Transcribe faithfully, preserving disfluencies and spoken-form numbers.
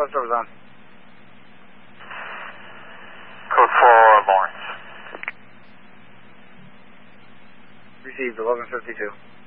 What's over zone? Code four, Lawrence. Received eleven fifty-two.